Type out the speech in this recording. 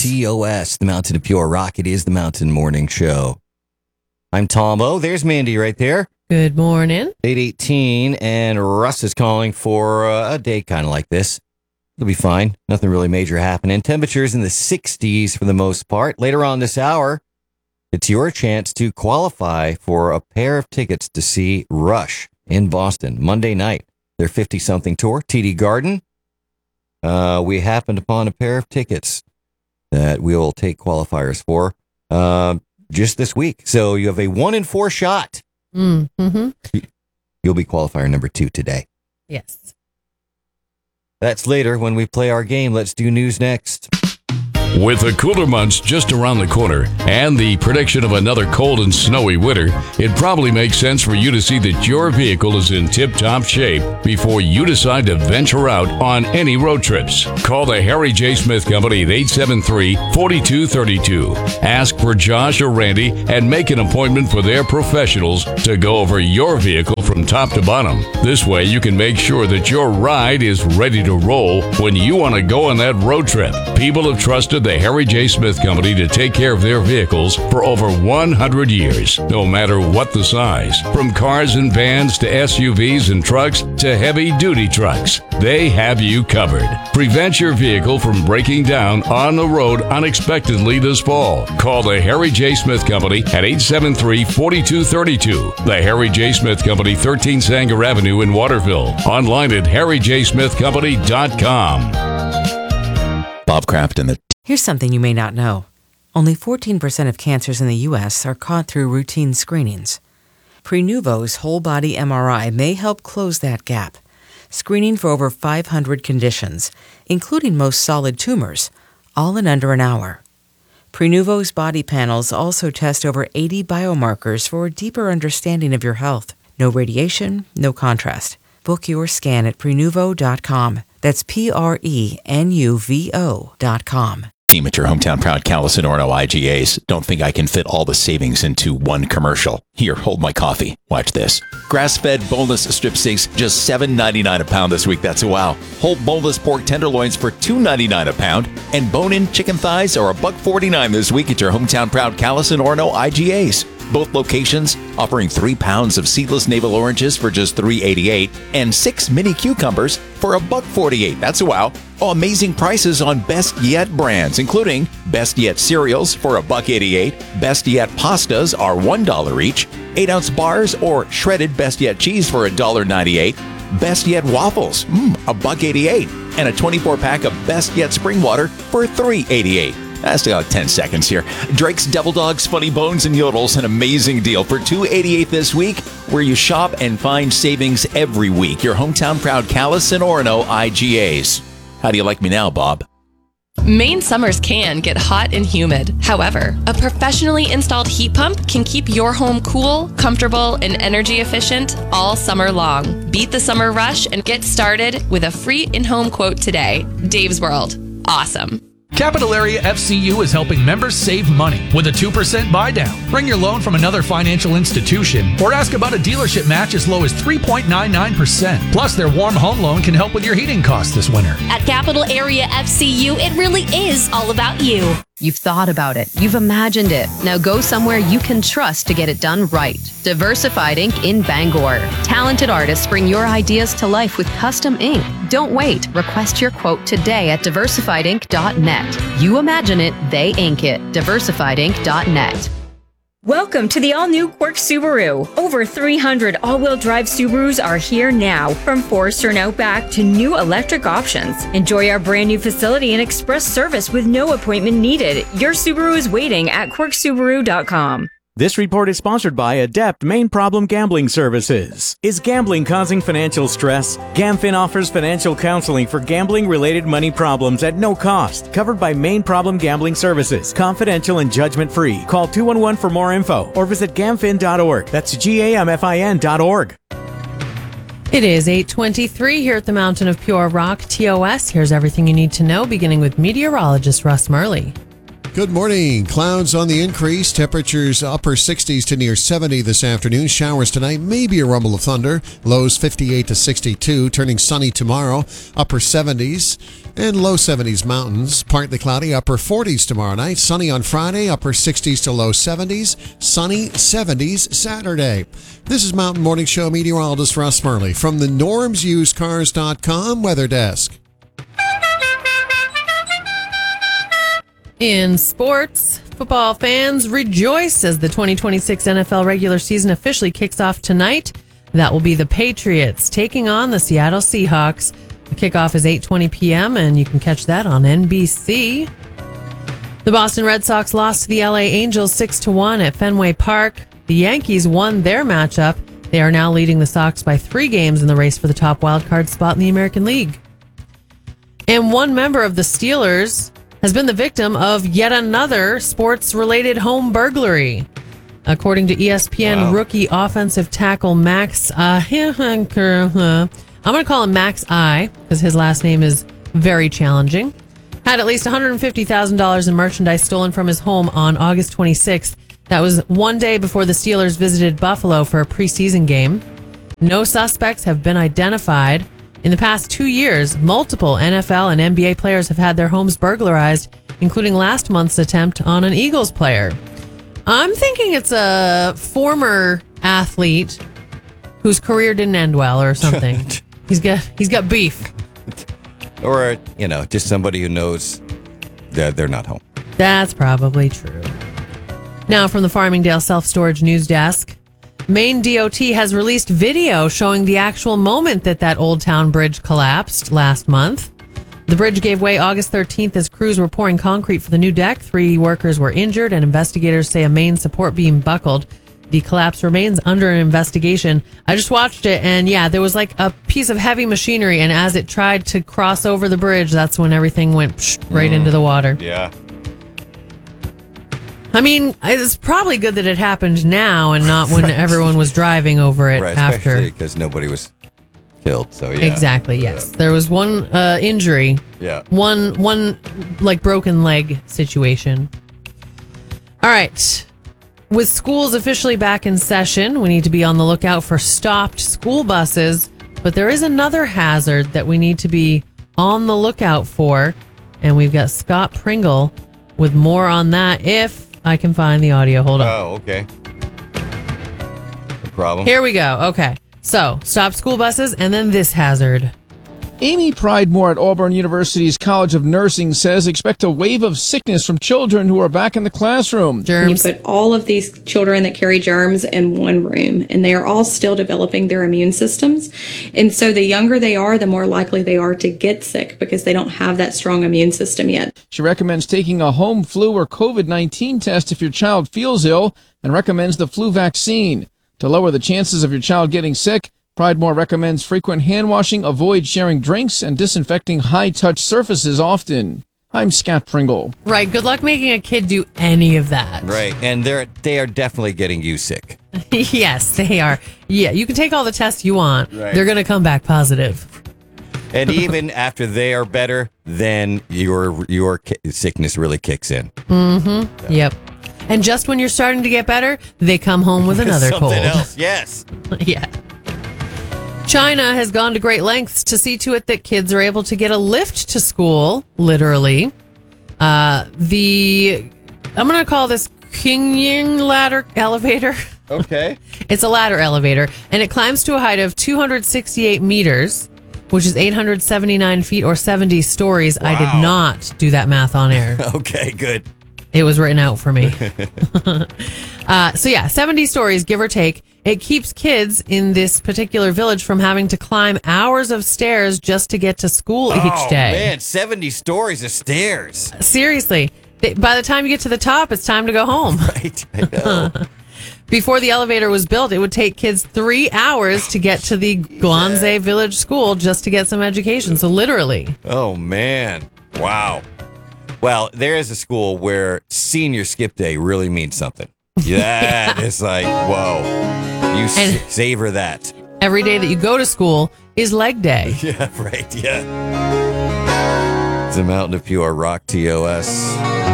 TOS, the Mountain of Pure Rock. It is the Mountain Morning Show. I'm Tom O. There's Mandy right there. Good morning. 8:18, and Russ is calling for a day kind of like this. It'll be fine. Nothing really major happening. Temperatures in the 60s for the most part. Later on this hour, it's your chance to qualify for a pair of tickets to see Rush in Boston Monday night. Their 50-something tour, TD Garden. We happened upon a pair of tickets that we will take qualifiers for just this week. So you have a 1 in 4 shot. Mm-hmm. You'll be qualifier number 2 today. Yes. That's later when we play our game. Let's do news next. With the cooler months just around the corner and the prediction of another cold and snowy winter, it probably makes sense for you to see that your vehicle is in tip-top shape before you decide to venture out on any road trips. Call the Harry J. Smith Company at 873-4232. Ask for Josh or Randy and make an appointment for their professionals to go over your vehicle from top to bottom. This way you can make sure that your ride is ready to roll when you want to go on that road trip. People have trusted the Harry J. Smith Company to take care of their vehicles for over 100 years, no matter what the size. From cars and vans to SUVs and trucks to heavy-duty trucks, they have you covered. Prevent your vehicle from breaking down on the road unexpectedly this fall. Call the Harry J. Smith Company at 873-4232. The Harry J. Smith Company, 13 Sanger Avenue in Waterville. Online at harryjsmithcompany.com. Bob Kraft and the... Here's something you may not know. Only 14% of cancers in the U.S. are caught through routine screenings. Prenuvo's whole-body MRI may help close that gap, screening for over 500 conditions, including most solid tumors, all in under an hour. Prenuvo's body panels also test over 80 biomarkers for a deeper understanding of your health. No radiation, no contrast. Book your scan at Prenuvo.com. That's Prenuvo.com. Team at your hometown proud Callus and Orno IGAs. Don't think I can fit all the savings into one commercial. Here, hold my coffee. Watch this. Grass-fed boneless strip steaks, just $7.99 a pound this week. That's a wow. Whole boneless pork tenderloins for $2.99 a pound. And bone-in chicken thighs are $1.49 this week at your hometown proud Callus and Orno IGAs. Both locations offering 3 pounds of seedless navel oranges for just $3.88 and 6 mini cucumbers for $1.48. That's a wow. Oh, amazing prices on Best Yet brands, including Best Yet cereals for $1.88. Best Yet pastas are $1 each. 8-ounce bars or shredded Best Yet cheese for $1.98. Best Yet waffles, $1.88. And a 24-pack of Best Yet spring water for $3.88. That's about 10 seconds here. Drake's Devil Dogs, Funny Bones, and Yodels, an amazing deal for $2.88 this week, where you shop and find savings every week. Your hometown proud Callus and Orno IGAs. How do you like me now, Bob? Maine summers can get hot and humid. However, a professionally installed heat pump can keep your home cool, comfortable, and energy efficient all summer long. Beat the summer rush and get started with a free in-home quote today. Dave's World. Awesome. Capital Area FCU is helping members save money with a 2% buy-down. Bring your loan from another financial institution or ask about a dealership match as low as 3.99%. Plus, their warm home loan can help with your heating costs this winter. At Capital Area FCU, it really is all about you. You've thought about it. You've imagined it. Now go somewhere you can trust to get it done right. Diversified Ink in Bangor. Talented artists bring your ideas to life with custom ink. Don't wait. Request your quote today at diversifiedink.net. You imagine it, they ink it. Diversifiedink.net. Welcome to the all-new Quirk Subaru. Over 300 all-wheel drive Subarus are here now, from Forester and Outback to new electric options. Enjoy our brand new facility and express service with no appointment needed. Your Subaru is waiting at quirksubaru.com. This report is sponsored by Adept Main Problem Gambling Services. Is gambling causing financial stress? GamFin offers financial counseling for gambling-related money problems at no cost. Covered by Main Problem Gambling Services. Confidential and judgment-free. Call 211 for more info or visit gamfin.org. That's GAMFIN.org. It is 8:23 here at the Mountain of Pure Rock, TOS. Here's everything you need to know, beginning with meteorologist Russ Murley. Good morning. Clouds on the increase. Temperatures upper 60s to near 70 this afternoon. Showers tonight. Maybe a rumble of thunder. Lows 58 to 62. Turning sunny tomorrow. Upper 70s. And low 70s mountains, partly cloudy, upper 40s tomorrow night. Sunny on Friday, upper 60s to low 70s. Sunny 70s Saturday. This is Mountain Morning Show meteorologist Russ Murley from the normsusedcars.com weather desk. In sports, football fans rejoice as the 2026 NFL regular season officially kicks off tonight. That will be the Patriots taking on the Seattle Seahawks. The kickoff is 8:20 p.m., and you can catch that on NBC. The Boston Red Sox lost to the LA Angels 6-1 at Fenway Park. The Yankees won their matchup. They are now leading the Sox by 3 games in the race for the top wildcard spot in the American League. And one member of the Steelers has been the victim of yet another sports-related home burglary. According to ESPN, rookie offensive tackle Max, I'm going to call him Max I, because his last name is very challenging, had at least $150,000 in merchandise stolen from his home on August 26th. That was one day before the Steelers visited Buffalo for a preseason game. No suspects have been identified. In the past 2 years, multiple NFL and NBA players have had their homes burglarized, including last month's attempt on an Eagles player. I'm thinking it's a former athlete whose career didn't end well or something. He's got beef. Or, just somebody who knows that they're not home. That's probably true. Now from the Farmingdale Self-Storage News Desk. Maine DOT has released video showing the actual moment that Old Town Bridge collapsed last month. The bridge gave way August 13th as crews were pouring concrete for the new deck. 3 workers were injured, and investigators say a main support beam buckled. The collapse remains under an investigation. I just watched it, and there was like a piece of heavy machinery, and as it tried to cross over the bridge, that's when everything went right into the water. Yeah. I mean, it's probably good that it happened now and not when everyone was driving over it after. Especially because nobody was killed, so yeah. Exactly, yes. There was one injury. Yeah. One like broken leg situation. All right. With schools officially back in session, we need to be on the lookout for stopped school buses. But there is another hazard that we need to be on the lookout for. And we've got Scott Pringle with more on that if I can find the audio. Hold on. Oh, okay. No problem. Here we go. Okay. So, stop school buses and then this hazard. Amy Pridemore at Auburn University's College of Nursing says expect a wave of sickness from children who are back in the classroom. Germs. You put all of these children that carry germs in one room, and they are all still developing their immune systems. And so the younger they are, the more likely they are to get sick because they don't have that strong immune system yet. She recommends taking a home flu or COVID-19 test if your child feels ill and recommends the flu vaccine. To lower the chances of your child getting sick, Pridemore recommends frequent hand washing, avoid sharing drinks, and disinfecting high-touch surfaces often. I'm Scott Pringle. Right. Good luck making a kid do any of that. Right. And they are definitely getting you sick. Yes, they are. Yeah, you can take all the tests you want. Right. They're going to come back positive. And even after they are better, then your sickness really kicks in. Mm-hmm. Yep. And just when you're starting to get better, they come home with another cold. Something else, yes. Yeah. China has gone to great lengths to see to it that kids are able to get a lift to school, literally. I'm going to call this Qingying ladder elevator. Okay. It's a ladder elevator, and it climbs to a height of 268 meters, which is 879 feet or 70 stories. Wow. I did not do that math on air. Okay, good. It was written out for me. 70 stories, give or take. It keeps kids in this particular village from having to climb hours of stairs just to get to school each day. Oh, man, 70 stories of stairs. Seriously. By the time you get to the top, it's time to go home. Right, I know. Before the elevator was built, it would take kids 3 hours to get to the Guanze Village School just to get some education. So literally. Oh, man. Wow. Well, there is a school where senior skip day really means something. Yeah, it's like, whoa. You savor that. Every day that you go to school is leg day. Yeah, right, yeah. It's a Mountain of Pure Rock TOS.